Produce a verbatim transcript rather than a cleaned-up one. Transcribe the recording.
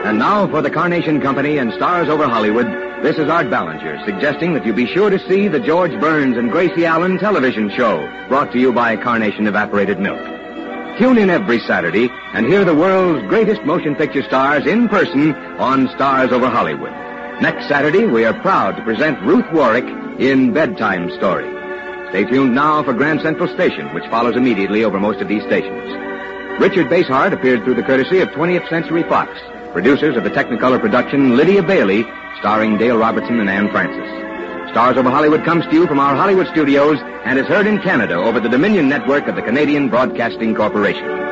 And now for the Carnation Company and Stars Over Hollywood, this is Art Ballinger suggesting that you be sure to see the George Burns and Gracie Allen television show, brought to you by Carnation Evaporated Milk. Tune in every Saturday and hear the world's greatest motion picture stars in person on Stars Over Hollywood. Next Saturday, we are proud to present Ruth Warwick in Bedtime Story. Stay tuned now for Grand Central Station, which follows immediately over most of these stations. Richard Basehart appeared through the courtesy of twentieth Century Fox. Producers of the Technicolor production, Lydia Bailey, starring Dale Robertson and Anne Francis. Stars Over Hollywood comes to you from our Hollywood studios and is heard in Canada over the Dominion network of the Canadian Broadcasting Corporation.